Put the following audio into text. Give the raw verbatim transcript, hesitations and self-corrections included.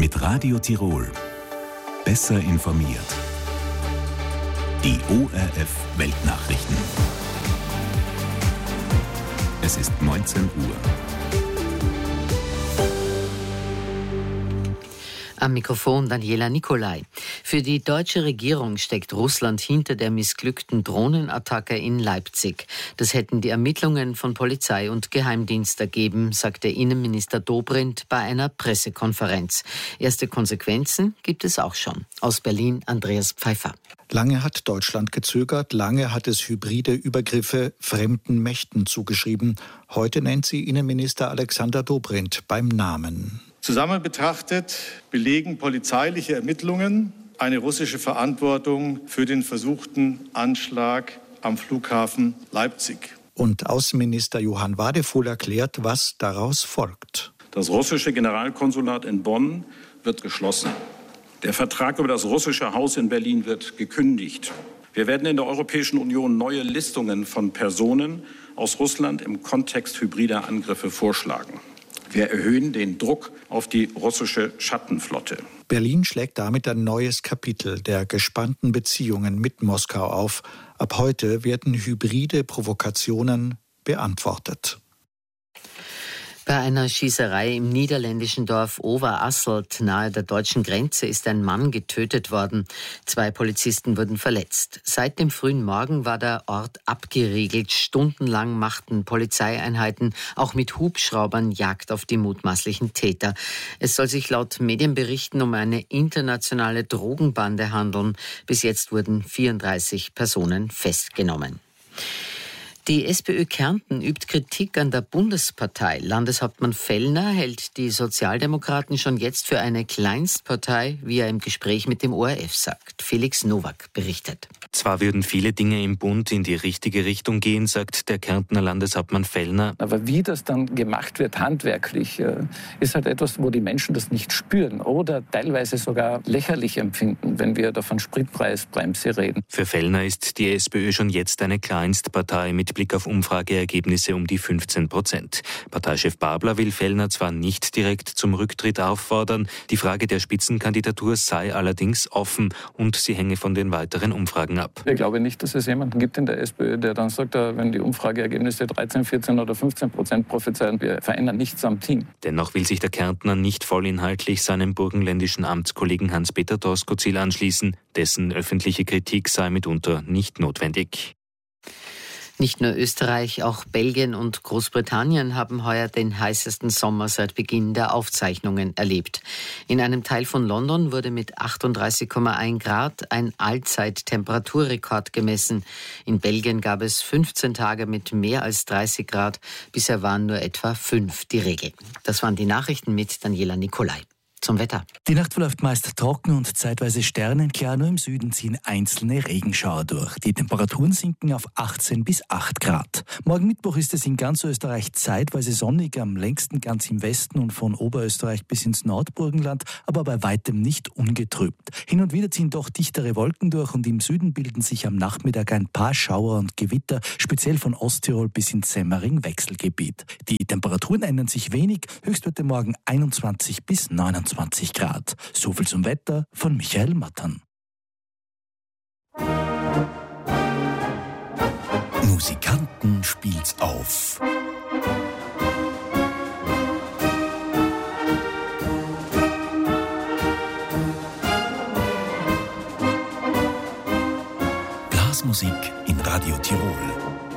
Mit Radio Tirol. Besser informiert. Die O R F Weltnachrichten. Es ist neunzehn Uhr. Am Mikrofon Daniela Nicolai. Für die deutsche Regierung steckt Russland hinter der missglückten Drohnenattacke in Leipzig. Das hätten die Ermittlungen von Polizei und Geheimdienst ergeben, sagte Innenminister Dobrindt bei einer Pressekonferenz. Erste Konsequenzen gibt es auch schon. Aus Berlin Andreas Pfeiffer. Lange hat Deutschland gezögert, lange hat es hybride Übergriffe fremden Mächten zugeschrieben. Heute nennt sie Innenminister Alexander Dobrindt beim Namen. Zusammen betrachtet belegen polizeiliche Ermittlungen eine russische Verantwortung für den versuchten Anschlag am Flughafen Leipzig. Und Außenminister Johann Wadefuhl erklärt, was daraus folgt. Das russische Generalkonsulat in Bonn wird geschlossen. Der Vertrag über das russische Haus in Berlin wird gekündigt. Wir werden in der Europäischen Union neue Listungen von Personen aus Russland im Kontext hybrider Angriffe vorschlagen. Wir erhöhen den Druck auf die russische Schattenflotte. Berlin schlägt damit ein neues Kapitel der gespannten Beziehungen mit Moskau auf. Ab heute werden hybride Provokationen beantwortet. Bei einer Schießerei im niederländischen Dorf Overasselt nahe der deutschen Grenze ist ein Mann getötet worden. Zwei Polizisten wurden verletzt. Seit dem frühen Morgen war der Ort abgeriegelt. Stundenlang machten Polizeieinheiten auch mit Hubschraubern Jagd auf die mutmaßlichen Täter. Es soll sich laut Medienberichten um eine internationale Drogenbande handeln. Bis jetzt wurden vierunddreißig Personen festgenommen. Die SPÖ Kärnten übt Kritik an der Bundespartei. Landeshauptmann Fellner hält die Sozialdemokraten schon jetzt für eine Kleinstpartei, wie er im Gespräch mit dem O R F sagt. Felix Nowak berichtet. Zwar würden viele Dinge im Bund in die richtige Richtung gehen, sagt der Kärntner Landeshauptmann Fellner. Aber wie das dann gemacht wird, handwerklich, ist halt etwas, wo die Menschen das nicht spüren oder teilweise sogar lächerlich empfinden, wenn wir da von Spritpreisbremse reden. Für Fellner ist die SPÖ schon jetzt eine Kleinstpartei mit Blick auf Umfrageergebnisse um die fünfzehn Prozent. Parteichef Babler will Fellner zwar nicht direkt zum Rücktritt auffordern, die Frage der Spitzenkandidatur sei allerdings offen und sie hänge von den weiteren Umfragen ab. Ich glaube nicht, dass es jemanden gibt in der SPÖ, der dann sagt, wenn die Umfrageergebnisse dreizehn, vierzehn oder fünfzehn Prozent prophezeien, wir verändern nichts am Team. Dennoch will sich der Kärntner nicht vollinhaltlich seinem burgenländischen Amtskollegen Hans-Peter Doskozil anschließen. Dessen öffentliche Kritik sei mitunter nicht notwendig. Nicht nur Österreich, auch Belgien und Großbritannien haben heuer den heißesten Sommer seit Beginn der Aufzeichnungen erlebt. In einem Teil von London wurde mit achtunddreißig Komma eins Grad ein Allzeit-Temperaturrekord gemessen. In Belgien gab es fünfzehn Tage mit mehr als dreißig Grad. Bisher waren nur etwa fünf die Regel. Das waren die Nachrichten mit Daniela Nicolai. Zum Wetter. Die Nacht verläuft meist trocken und zeitweise sternenklar, nur im Süden ziehen einzelne Regenschauer durch. Die Temperaturen sinken auf achtzehn bis acht Grad. Morgen Mittwoch ist es in ganz Österreich zeitweise sonnig, am längsten ganz im Westen und von Oberösterreich bis ins Nordburgenland, aber bei weitem nicht ungetrübt. Hin und wieder ziehen doch dichtere Wolken durch und im Süden bilden sich am Nachmittag ein paar Schauer und Gewitter, speziell von Osttirol bis ins Semmering-Wechselgebiet. Die Temperaturen ändern sich wenig, Höchstwerte morgen einundzwanzig bis neunundzwanzig Grad. So viel zum Wetter von Michael Mattern. Musikanten spielt's auf. Blasmusik in Radio Tirol.